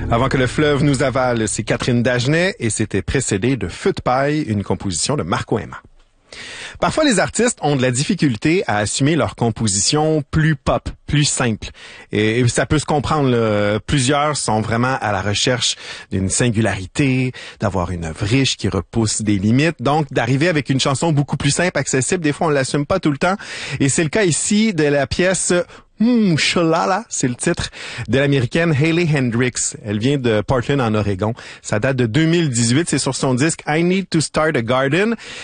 Avant que le fleuve nous avale, c'est Catherine Dagenet et c'était précédé de Feu de paille, une composition de Marco Emma. Parfois, les artistes ont de la difficulté à assumer leur composition plus pop, plus simple. Et ça peut se comprendre, là. Plusieurs sont vraiment à la recherche d'une singularité, d'avoir une œuvre riche qui repousse des limites. Donc, d'arriver avec une chanson beaucoup plus simple, accessible, des fois, on l'assume pas tout le temps. Et c'est le cas ici de la pièce Shalala, c'est le titre de l'américaine Hayley Hendrix. Elle vient de Portland, en Oregon. Ça date de 2018. C'est sur son disque I Need to Start a Garden.